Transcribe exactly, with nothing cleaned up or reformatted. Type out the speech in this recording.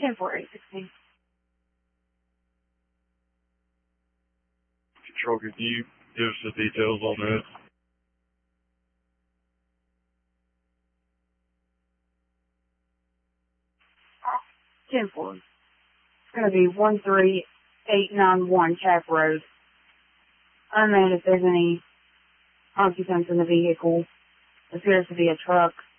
ten four eight sixteen. Control, can you give us the details on this? ten four. It's going to be one three eight nine one Chap Road. Unknown if there's any occupants in the vehicle. Appears to be a truck.